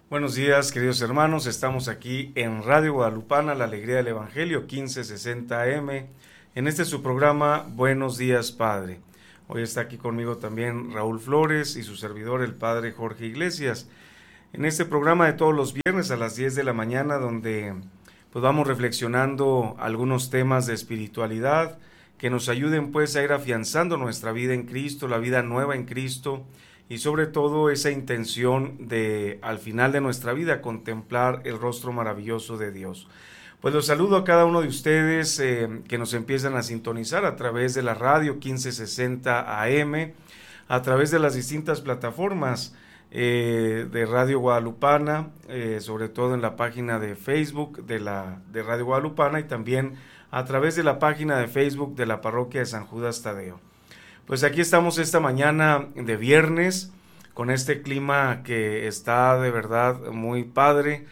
Buenos días, queridos hermanos. Estamos aquí en Radio Guadalupana, La Alegría del Evangelio, 1560 AM. En este su programa, Buenos Días, Padre. Hoy está aquí conmigo también Raúl Flores y su servidor, el Padre Jorge Iglesias. En este programa de todos los viernes a las 10 de la mañana, donde pues vamos reflexionando algunos temas de espiritualidad que nos ayuden pues a ir afianzando nuestra vida en Cristo, la vida nueva en Cristo, y sobre todo esa intención de, al final de nuestra vida, contemplar el rostro maravilloso de Dios. Pues los saludo a cada uno de ustedes que nos empiezan a sintonizar a través de la radio 1560 AM, a través de las distintas plataformas de Radio Guadalupana, sobre todo en la página de Facebook de Radio Guadalupana y también a través de la página de Facebook de la Parroquia de San Judas Tadeo. Pues aquí estamos esta mañana de viernes con este clima que está de verdad muy padre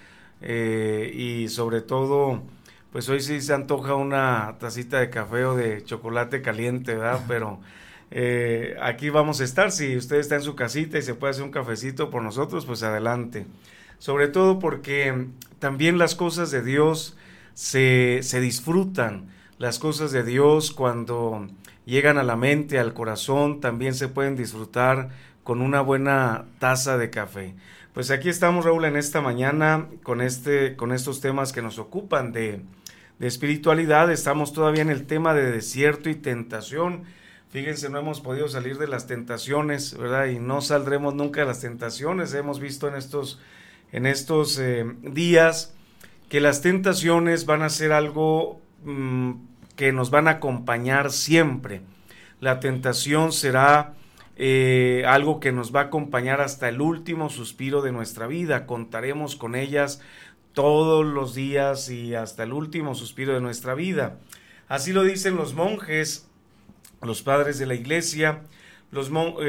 y sobre todo pues hoy sí se antoja una tacita de café o de chocolate caliente, ¿verdad? Pero aquí vamos a estar. Si usted está en su casita y se puede hacer un cafecito por nosotros, pues adelante. Sobre todo porque también las cosas de Dios se disfrutan. Las cosas de Dios cuando llegan a la mente, al corazón, también se pueden disfrutar con una buena taza de café. Pues aquí estamos, Raúl, en esta mañana con estos temas que nos ocupan de espiritualidad. Estamos todavía en el tema de desierto y tentación. Fíjense, no hemos podido salir de las tentaciones, ¿verdad? Y no saldremos nunca de las tentaciones. Hemos visto en estos días que las tentaciones van a ser algo que nos van a acompañar siempre. La tentación será algo que nos va a acompañar hasta el último suspiro de nuestra vida. Contaremos con ellas todos los días y hasta el último suspiro de nuestra vida. Así lo dicen los monjes, los padres de la iglesia, los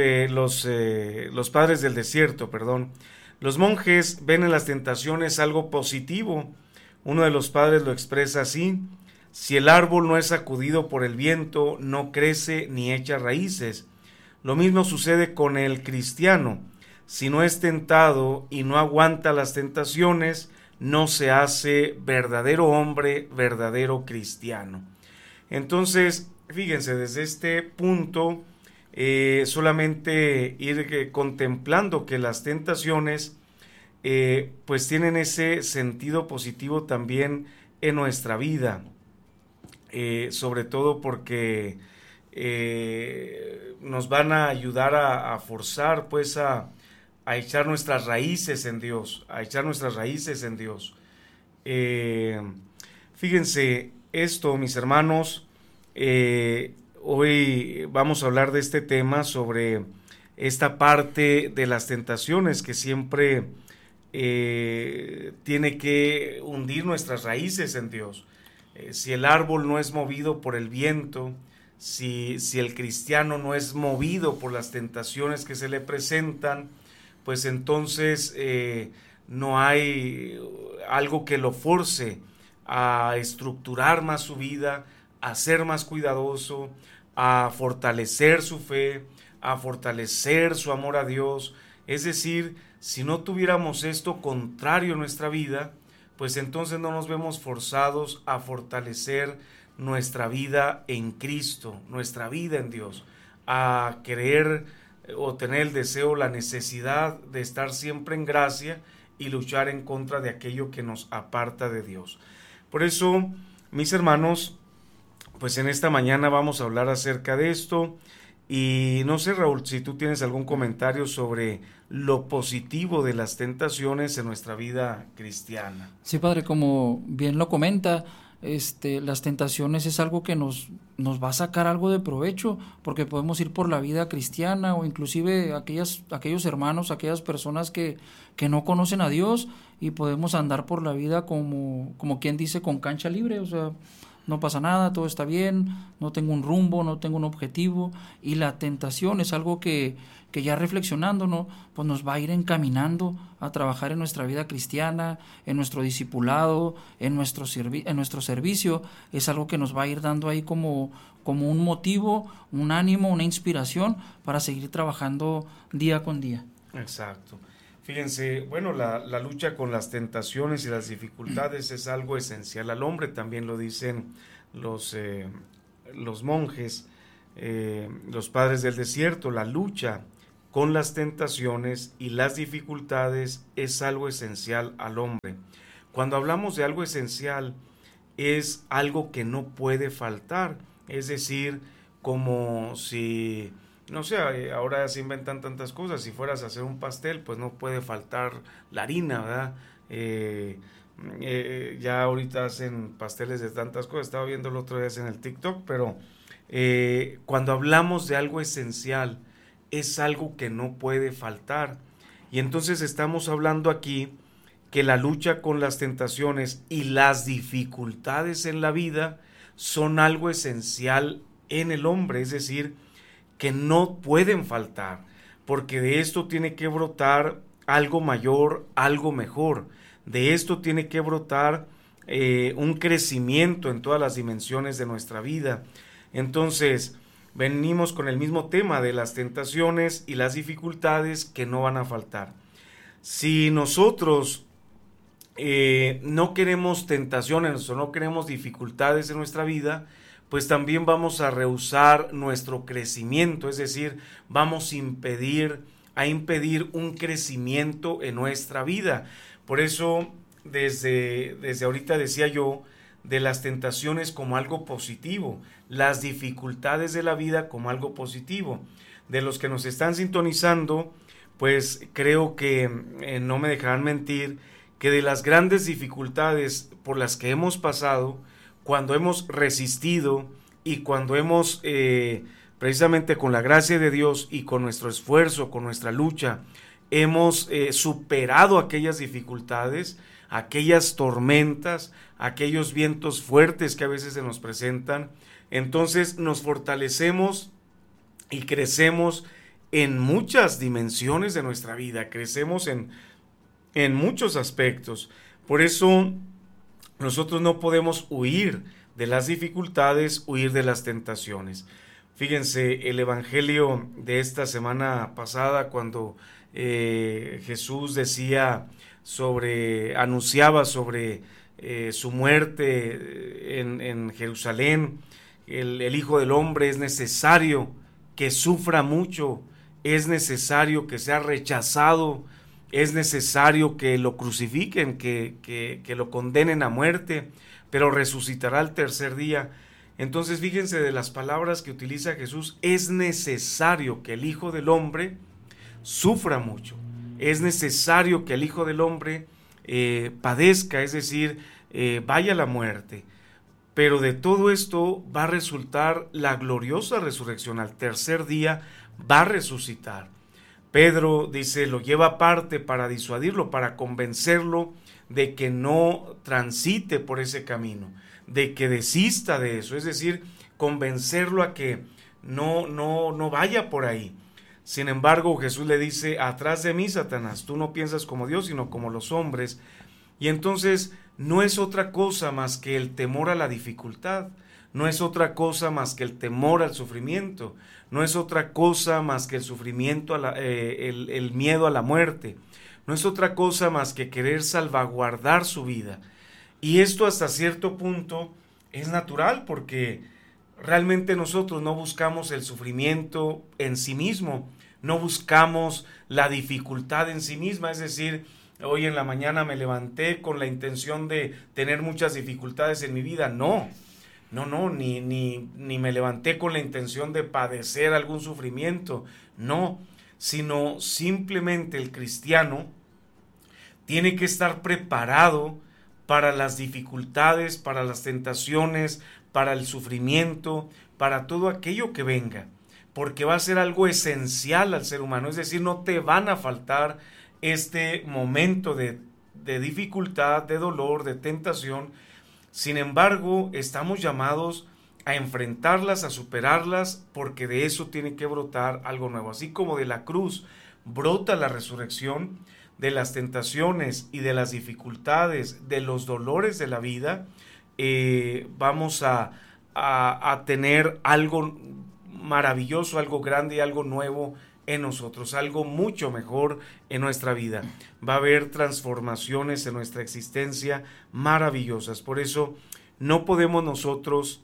padres del desierto, perdón. Los monjes ven en las tentaciones algo positivo. Uno de los padres lo expresa así: si el árbol no es sacudido por el viento, no crece ni echa raíces. Lo mismo sucede con el cristiano. Si no es tentado y no aguanta las tentaciones, no se hace verdadero hombre, verdadero cristiano. Entonces, fíjense, desde este punto, solamente ir contemplando que las tentaciones pues tienen ese sentido positivo también en nuestra vida. Sobre todo porque nos van a ayudar a forzar pues a echar nuestras raíces en Dios, Fíjense esto, mis hermanos, hoy vamos a hablar de este tema sobre esta parte de las tentaciones que siempre tiene que hundir nuestras raíces en Dios. Si el árbol no es movido por el viento, si el cristiano no es movido por las tentaciones que se le presentan, pues entonces no hay algo que lo force a estructurar más su vida, a ser más cuidadoso, a fortalecer su fe, a fortalecer su amor a Dios. Es decir, si no tuviéramos esto contrario en nuestra vida, pues entonces no nos vemos forzados a fortalecer nuestra vida en Cristo, nuestra vida en Dios, a querer o tener el deseo, la necesidad de estar siempre en gracia y luchar en contra de aquello que nos aparta de Dios. Por eso, mis hermanos, pues en esta mañana vamos a hablar acerca de esto. Y no sé, Raúl, si tú tienes algún comentario sobre lo positivo de las tentaciones en nuestra vida cristiana. Sí, padre, como bien lo comenta, las tentaciones es algo que nos va a sacar algo de provecho, porque podemos ir por la vida cristiana o inclusive aquellos hermanos, aquellas personas que no conocen a Dios, y podemos andar por la vida como quien dice, con cancha libre, o sea, no pasa nada, todo está bien, no tengo un rumbo, no tengo un objetivo, y la tentación es algo que ya reflexionando, ¿no? Pues nos va a ir encaminando a trabajar en nuestra vida cristiana, en nuestro discipulado, en nuestro servicio. Es algo que nos va a ir dando ahí como un motivo, un ánimo, una inspiración para seguir trabajando día con día. Exacto. Fíjense, bueno, la lucha con las tentaciones y las dificultades es algo esencial al hombre, también lo dicen los monjes, los padres del desierto. La lucha con las tentaciones y las dificultades es algo esencial al hombre. Cuando hablamos de algo esencial, es algo que no puede faltar, es decir, como si, no sé, ahora se inventan tantas cosas, si fueras a hacer un pastel, pues no puede faltar la harina, ¿verdad? Ya ahorita hacen pasteles de tantas cosas, estaba viendo el otro día en el TikTok, pero cuando hablamos de algo esencial, es algo que no puede faltar. Y entonces estamos hablando aquí que la lucha con las tentaciones y las dificultades en la vida son algo esencial en el hombre, es decir, que no pueden faltar, porque de esto tiene que brotar algo mayor, algo mejor. De esto tiene que brotar un crecimiento en todas las dimensiones de nuestra vida. Entonces, venimos con el mismo tema de las tentaciones y las dificultades que no van a faltar. Si nosotros no queremos tentaciones o no queremos dificultades en nuestra vida, pues también vamos a rehusar nuestro crecimiento, es decir, vamos a impedir un crecimiento en nuestra vida. Por eso, desde ahorita decía yo, de las tentaciones como algo positivo, las dificultades de la vida como algo positivo. De los que nos están sintonizando, pues creo que no me dejarán mentir, que de las grandes dificultades por las que hemos pasado, cuando hemos resistido y cuando hemos, precisamente con la gracia de Dios y con nuestro esfuerzo, con nuestra lucha, hemos superado aquellas dificultades, aquellas tormentas, aquellos vientos fuertes que a veces se nos presentan, entonces nos fortalecemos y crecemos en muchas dimensiones de nuestra vida, crecemos en muchos aspectos. Por eso nosotros no podemos huir de las dificultades, huir de las tentaciones. Fíjense, el evangelio de esta semana pasada, cuando Jesús anunciaba sobre su muerte en Jerusalén, el Hijo del Hombre es necesario que sufra mucho, es necesario que sea rechazado, es necesario que lo crucifiquen, que lo condenen a muerte, pero resucitará al tercer día. Entonces fíjense de las palabras que utiliza Jesús, es necesario que el Hijo del Hombre sufra mucho, es necesario que el Hijo del Hombre padezca, es decir, vaya a la muerte. Pero de todo esto va a resultar la gloriosa resurrección, al tercer día va a resucitar. Pedro dice, lo lleva aparte para disuadirlo, para convencerlo de que no transite por ese camino, de que desista de eso, es decir, convencerlo a que no vaya por ahí. Sin embargo, Jesús le dice, atrás de mí, Satanás, tú no piensas como Dios, sino como los hombres. Y entonces no es otra cosa más que el temor a la dificultad, no es otra cosa más que el temor al sufrimiento, no es otra cosa más que el sufrimiento, el miedo a la muerte, no es otra cosa más que querer salvaguardar su vida. Y esto hasta cierto punto es natural, porque realmente nosotros no buscamos el sufrimiento en sí mismo, no buscamos la dificultad en sí misma, es decir, hoy en la mañana me levanté con la intención de tener muchas dificultades en mi vida, no, ni me levanté con la intención de padecer algún sufrimiento, no, sino simplemente el cristiano tiene que estar preparado para las dificultades, para las tentaciones, para el sufrimiento, para todo aquello que venga, porque va a ser algo esencial al ser humano, es decir, no te van a faltar este momento de dificultad, de dolor, de tentación. Sin embargo, estamos llamados a enfrentarlas, a superarlas, porque de eso tiene que brotar algo nuevo. Así como de la cruz brota la resurrección, de las tentaciones y de las dificultades, de los dolores de la vida, vamos a tener algo maravilloso, algo grande y algo nuevo en nosotros, algo mucho mejor en nuestra vida. Va a haber transformaciones en nuestra existencia maravillosas. Por eso no podemos nosotros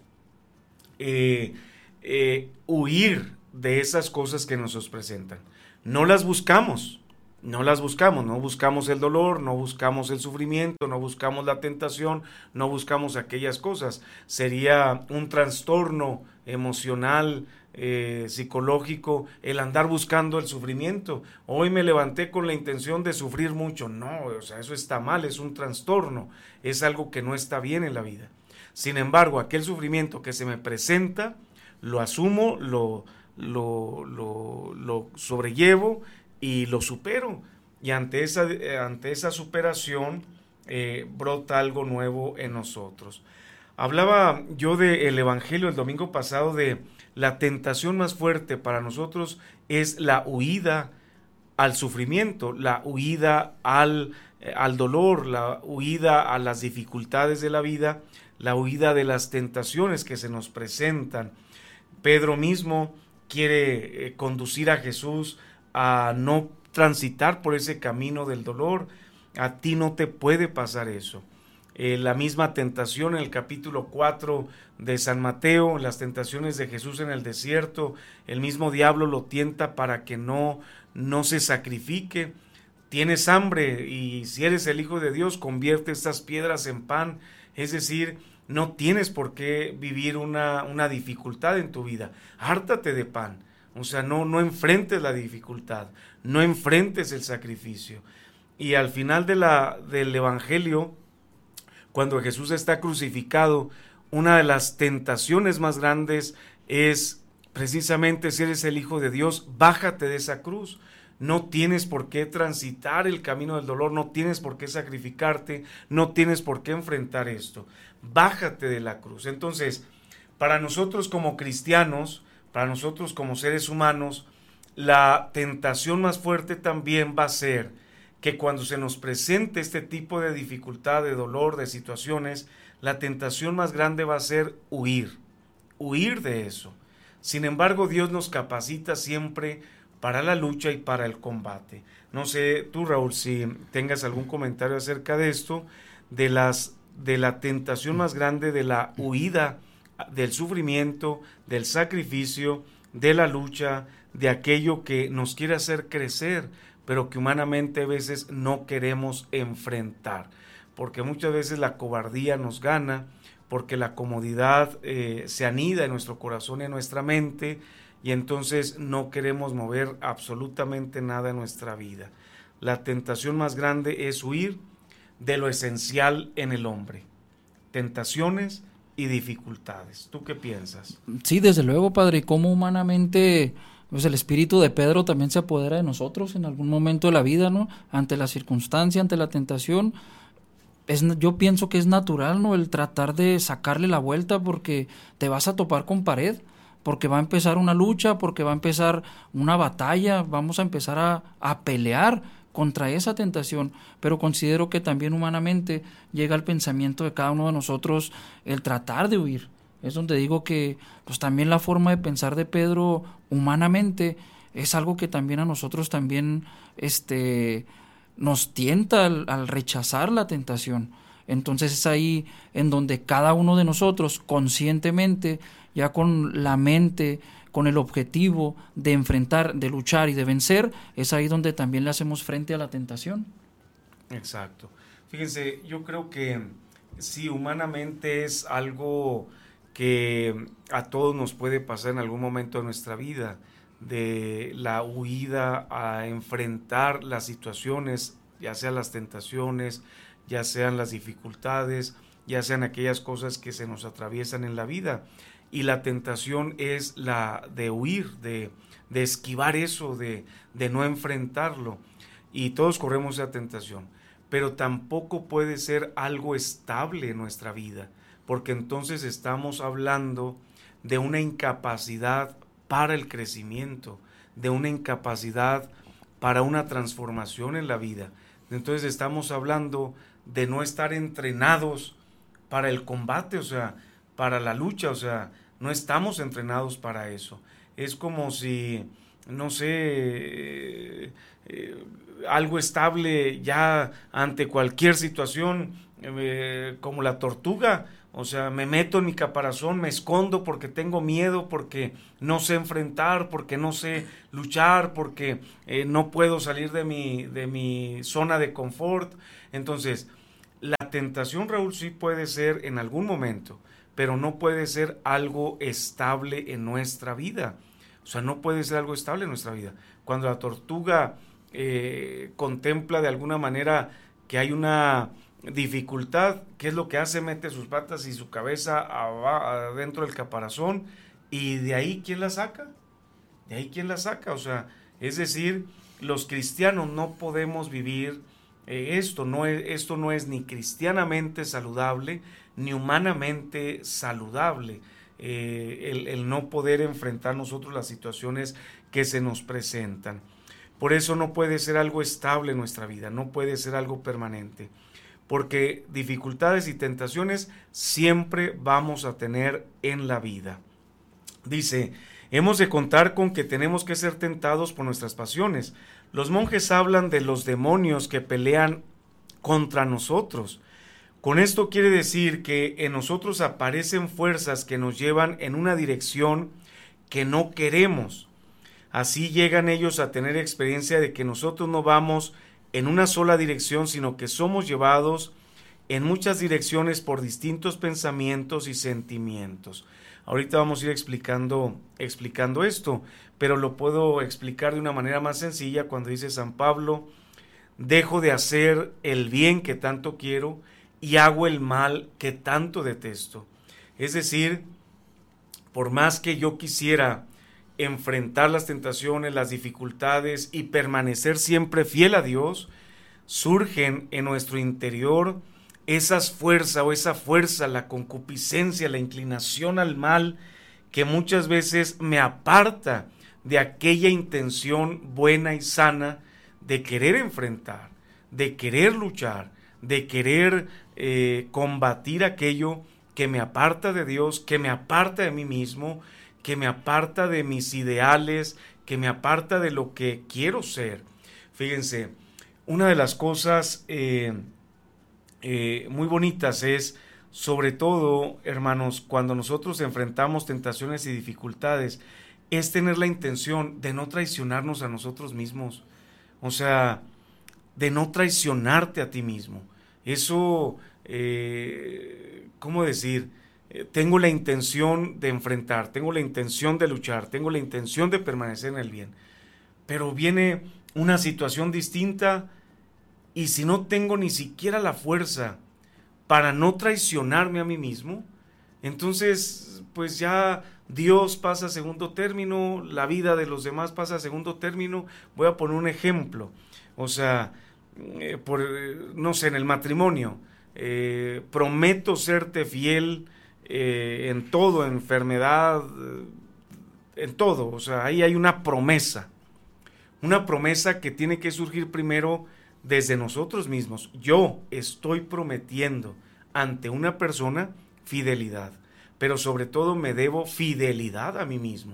huir de esas cosas que nos presentan. No las buscamos, no buscamos el dolor, no buscamos el sufrimiento, no buscamos la tentación, no buscamos aquellas cosas. Sería un trastorno emocional, psicológico, el andar buscando el sufrimiento. Hoy me levanté con la intención de sufrir mucho. No, o sea, eso está mal, es un trastorno, es algo que no está bien en la vida. Sin embargo, aquel sufrimiento que se me presenta, lo asumo, lo sobrellevo y lo supero. Y ante esa superación brota algo nuevo en nosotros. Hablaba yo del Evangelio el domingo pasado de la tentación más fuerte para nosotros es la huida al sufrimiento, la huida al dolor, la huida a las dificultades de la vida, la huida de las tentaciones que se nos presentan. Pedro mismo quiere conducir a Jesús a no transitar por ese camino del dolor. A ti no te puede pasar eso. La misma tentación en el capítulo 4 de San Mateo, las tentaciones de Jesús en el desierto, el mismo diablo lo tienta para que no se sacrifique. Tienes hambre y si eres el Hijo de Dios, convierte estas piedras en pan. Es decir, no tienes por qué vivir una dificultad en tu vida. Hártate de pan. O sea, no enfrentes la dificultad, no enfrentes el sacrificio. Y al final del Evangelio, cuando Jesús está crucificado, una de las tentaciones más grandes es precisamente, si eres el Hijo de Dios, bájate de esa cruz. No tienes por qué transitar el camino del dolor, no tienes por qué sacrificarte, no tienes por qué enfrentar esto. Bájate de la cruz. Entonces, para nosotros como cristianos, para nosotros como seres humanos, la tentación más fuerte también va a ser que cuando se nos presente este tipo de dificultad, de dolor, de situaciones, la tentación más grande va a ser huir de eso. Sin embargo, Dios nos capacita siempre para la lucha y para el combate. No sé, tú, Raúl, si tengas algún comentario acerca de esto, de la tentación más grande, de la huida del sufrimiento, del sacrificio, de la lucha, de aquello que nos quiere hacer crecer, pero que humanamente a veces no queremos enfrentar, porque muchas veces la cobardía nos gana, porque la comodidad se anida en nuestro corazón y en nuestra mente, y entonces no queremos mover absolutamente nada en nuestra vida. La tentación más grande es huir de lo esencial en el hombre. Tentaciones y dificultades. ¿Tú qué piensas? Sí, desde luego, padre, y cómo humanamente pues el espíritu de Pedro también se apodera de nosotros en algún momento de la vida, ¿no? Ante la circunstancia, ante la tentación. Yo pienso que es natural, ¿no? El tratar de sacarle la vuelta porque te vas a topar con pared, porque va a empezar una lucha, porque va a empezar una batalla, vamos a empezar a pelear contra esa tentación, pero considero que también humanamente llega al pensamiento de cada uno de nosotros el tratar de huir. Es donde digo que pues también la forma de pensar de Pedro humanamente es algo que también a nosotros también nos tienta al rechazar la tentación. Entonces es ahí en donde cada uno de nosotros conscientemente, ya con la mente, con el objetivo de enfrentar, de luchar y de vencer, es ahí donde también le hacemos frente a la tentación. Exacto. Fíjense, yo creo que sí, humanamente es algo que a todos nos puede pasar en algún momento de nuestra vida, de la huida a enfrentar las situaciones, ya sean las tentaciones, ya sean las dificultades, ya sean aquellas cosas que se nos atraviesan en la vida. Y la tentación es la de huir, de esquivar eso, de no enfrentarlo. Y todos corremos esa tentación, pero tampoco puede ser algo estable en nuestra vida, porque entonces estamos hablando de una incapacidad para el crecimiento, de una incapacidad para una transformación en la vida. Entonces estamos hablando de no estar entrenados para el combate, o sea, para la lucha, o sea, no estamos entrenados para eso. Es como si no sé, algo estable ya ante cualquier situación, como la tortuga. O sea, me meto en mi caparazón, me escondo porque tengo miedo, porque no sé enfrentar, porque no sé luchar, porque no puedo salir de mi zona de confort. Entonces, la tentación, Raúl, sí puede ser en algún momento, pero no puede ser algo estable en nuestra vida. O sea, no puede ser algo estable en nuestra vida. Cuando la tortuga contempla de alguna manera que hay una dificultad, ¿qué es lo que hace? Mete sus patas y su cabeza adentro del caparazón, y de ahí ¿quién la saca? De ahí ¿quién la saca? O sea, es decir, los cristianos no podemos vivir esto no es ni cristianamente saludable, ni humanamente saludable, el no poder enfrentar nosotros las situaciones que se nos presentan. Por eso no puede ser algo estable en nuestra vida, no puede ser algo permanente, porque dificultades y tentaciones siempre vamos a tener en la vida. Dice, hemos de contar con que tenemos que ser tentados por nuestras pasiones. Los monjes hablan de los demonios que pelean contra nosotros. Con esto quiere decir que en nosotros aparecen fuerzas que nos llevan en una dirección que no queremos. Así llegan ellos a tener experiencia de que nosotros no vamos en una sola dirección, sino que somos llevados en muchas direcciones por distintos pensamientos y sentimientos. Ahorita vamos a ir explicando esto, pero lo puedo explicar de una manera más sencilla cuando dice San Pablo: dejo de hacer el bien que tanto quiero y hago el mal que tanto detesto. Es decir, por más que yo quisiera enfrentar las tentaciones, las dificultades y permanecer siempre fiel a Dios, surgen en nuestro interior esa fuerza, la concupiscencia, la inclinación al mal, que muchas veces me aparta de aquella intención buena y sana de querer enfrentar, de querer luchar, de querer combatir aquello que me aparta de Dios, que me aparta de mí mismo, que me aparta de mis ideales, que me aparta de lo que quiero ser. Fíjense, una de las cosas muy bonitas es, sobre todo, hermanos, cuando nosotros enfrentamos tentaciones y dificultades, es tener la intención de no traicionarnos a nosotros mismos. O sea, de no traicionarte a ti mismo. Eso, ¿cómo decir? Tengo la intención de enfrentar, tengo la intención de luchar, tengo la intención de permanecer en el bien. Pero viene una situación distinta, y si no tengo ni siquiera la fuerza para no traicionarme a mí mismo, entonces pues ya Dios pasa a segundo término, la vida de los demás pasa a segundo término. Voy a poner un ejemplo. O sea, no sé, en el matrimonio, prometo serte fiel en todo, en enfermedad, en todo. O sea, ahí hay una promesa que tiene que surgir primero desde nosotros mismos. Yo estoy prometiendo ante una persona fidelidad, pero sobre todo me debo fidelidad a mí mismo,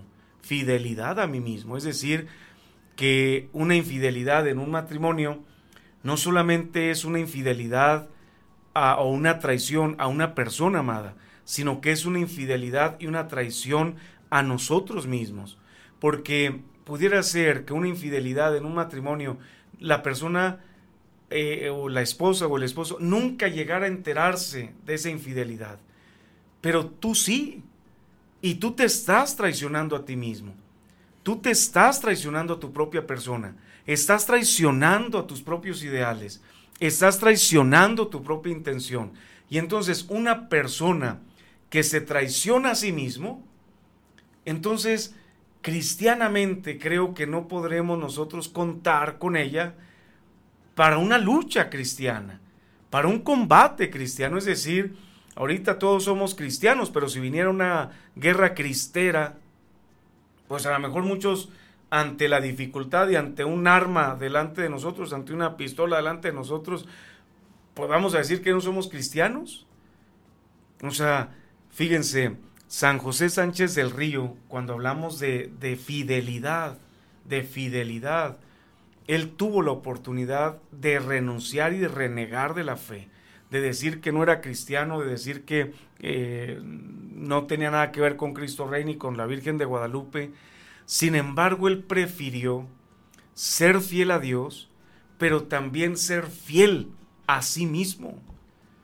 es decir, que una infidelidad en un matrimonio no solamente es una infidelidad o una traición a una persona amada, sino que es una infidelidad y una traición a nosotros mismos, porque pudiera ser que una infidelidad en un matrimonio, la persona o la esposa o el esposo nunca llegara a enterarse de esa infidelidad, pero tú sí, y tú te estás traicionando a ti mismo, tú te estás traicionando a tu propia persona, estás traicionando a tus propios ideales, estás traicionando tu propia intención. Y entonces una persona que se traiciona a sí mismo, entonces cristianamente creo que no podremos nosotros contar con ella para una lucha cristiana, para un combate cristiano. Es decir, ahorita todos somos cristianos, pero si viniera una guerra cristera, pues a lo mejor muchos, ante la dificultad y ante un arma delante de nosotros, ante una pistola delante de nosotros, pues vamos a decir que no somos cristianos. O sea, fíjense, San José Sánchez del Río, cuando hablamos de fidelidad, de fidelidad. Él tuvo la oportunidad de renunciar y de renegar de la fe, de decir que no era cristiano, de decir que no tenía nada que ver con Cristo Rey ni con la Virgen de Guadalupe. Sin embargo, él prefirió ser fiel a Dios, pero también ser fiel a sí mismo.